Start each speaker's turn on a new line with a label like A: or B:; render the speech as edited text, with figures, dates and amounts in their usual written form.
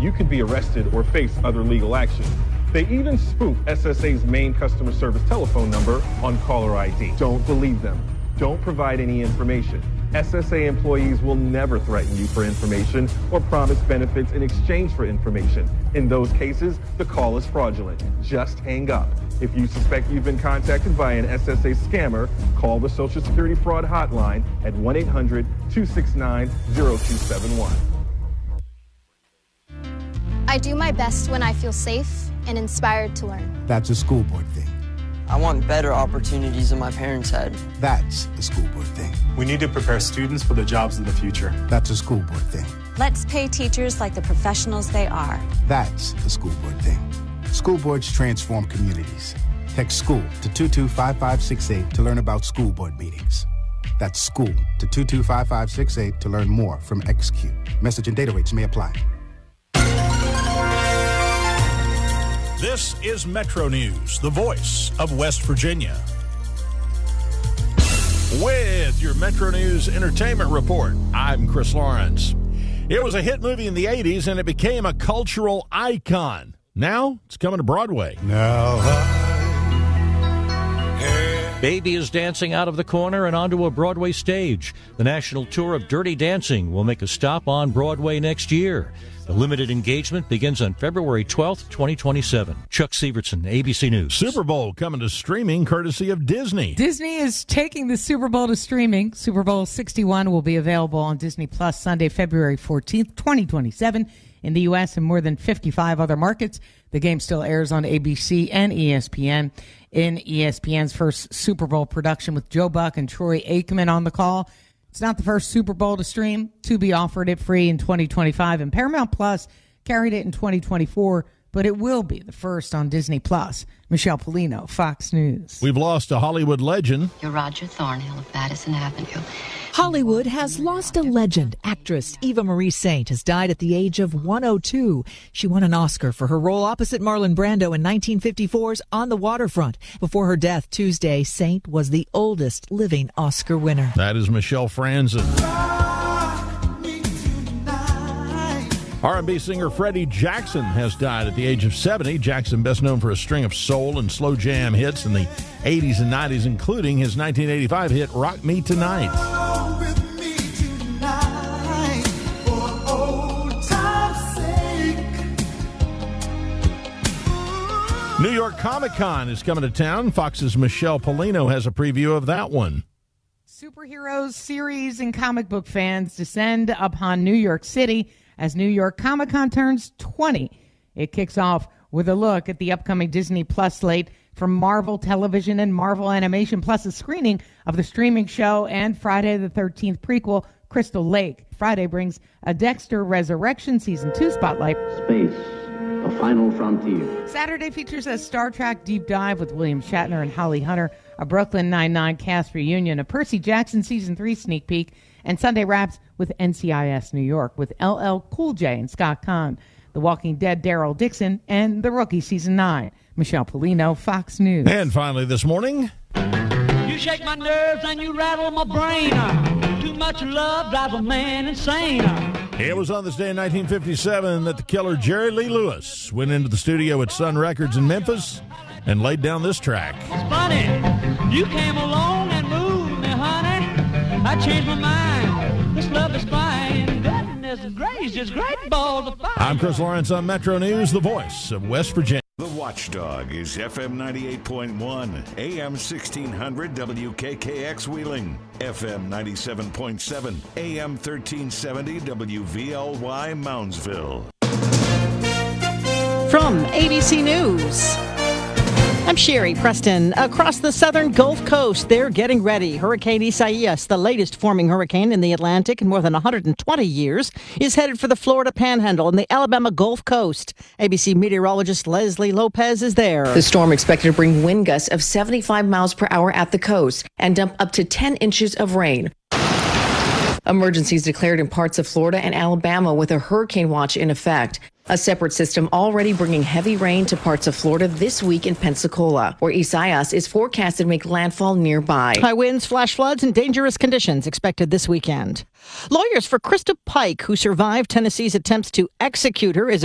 A: you could be arrested or face other legal action. They even spoof SSA's main customer service telephone number on caller ID. Don't believe them. Don't provide any information. SSA employees will never threaten you for information or promise benefits in exchange for information. In those cases, the call is fraudulent. Just hang up. If you suspect you've been contacted by an SSA scammer, call the Social Security Fraud Hotline at 1-800-269-0271.
B: I do my best when I feel safe and inspired to learn.
C: That's a school board thing.
D: I want better opportunities than my parents had.
C: That's a school board thing.
E: We need to prepare students for the jobs of the future.
C: That's a school board thing.
F: Let's pay teachers like the professionals they are.
C: That's a school board thing. School boards transform communities. Text SCHOOL to 225568 to learn about school board meetings. That's SCHOOL to 225568 to learn more from XQ. Message and data rates may apply.
G: This is Metro News, the voice of West Virginia. With your Metro News Entertainment Report, I'm Chris Lawrence. It was a hit movie in the 80s, and it became a cultural icon. Now, it's coming to Broadway.
H: Baby is dancing out of the corner and onto a Broadway stage. The national tour of Dirty Dancing will make a stop on Broadway next year. The limited engagement begins on February 12th, 2027. Chuck Sievertson, ABC News. Super Bowl coming to streaming courtesy of Disney.
I: Disney is taking the Super Bowl to streaming. Super Bowl 61 will be available on Disney Plus Sunday, February 14th, 2027 in the U.S. and more than 55 other markets. The game still airs on ABC and ESPN. In ESPN's first Super Bowl production with Joe Buck and Troy Aikman on the call. It's not the first Super Bowl to stream. Tubi offered it free in 2025, and Paramount Plus carried it in 2024, but it will be the first on Disney Plus. Michelle Polino, Fox News.
G: We've lost a Hollywood legend.
J: You're Roger Thornhill of Madison Avenue.
K: Hollywood has lost a legend. Actress Eva Marie Saint has died at the age of 102. She won an Oscar for her role opposite Marlon Brando in 1954's On the Waterfront. Before her death Tuesday, Saint was the oldest living Oscar winner.
G: That is Michelle Franzen. R&B singer Freddie Jackson has died at the age of 70. Jackson, best known for a string of soul and slow jam hits in the 80s and 90s, including his 1985 hit Rock Me Tonight. New York Comic Con is coming to town. Fox's Michelle Polino has a preview of that one.
I: Superheroes, series, and comic book fans descend upon New York City as New York Comic Con turns 20. It kicks off with a look at the upcoming Disney Plus slate from Marvel Television and Marvel Animation, plus a screening of the streaming show and Friday the 13th prequel, Crystal Lake. Friday brings a Dexter Resurrection Season 2 spotlight.
L: Space, a final frontier.
I: Saturday features a Star Trek deep dive with William Shatner and Holly Hunter, a Brooklyn Nine-Nine cast reunion, a Percy Jackson Season 3 sneak peek, and Sunday wraps with NCIS New York with LL Cool J and Scott Conn, The Walking Dead Daryl Dixon, and The Rookie Season 9. Michelle Polino, Fox News.
G: And finally this morning,
M: you shake my nerves and you rattle my brain. Too much love drives a man insane.
G: It was on this day in 1957 that the killer Jerry Lee Lewis went into the studio at Sun Records in Memphis and laid down this track.
M: It's funny, you came along and moved me, honey. I changed my mind. This love is fine. Goodness gracious, great balls of fire.
G: I'm Chris Lawrence on Metro News, the voice of West Virginia.
N: The Watchdog is FM 98.1, AM 1600 WKKX Wheeling, FM 97.7, AM 1370 WVLY Moundsville.
O: From ABC News, I'm Sherry Preston. Across the southern Gulf Coast, they're getting ready. Hurricane Isaias, the latest forming hurricane in the Atlantic in more than 120 years, is headed for the Florida Panhandle and the Alabama Gulf Coast. ABC meteorologist Leslie Lopez is there.
P: The storm expected to bring wind gusts of 75 miles per hour at the coast and dump up to 10 inches of rain. Emergencies declared in parts of Florida and Alabama with a hurricane watch in effect. A separate system already bringing heavy rain to parts of Florida this week in Pensacola, where Isaias is forecasted to make landfall nearby.
O: High winds, flash floods, and dangerous conditions expected this weekend. Lawyers for Krista Pike, who survived Tennessee's attempts to execute her, is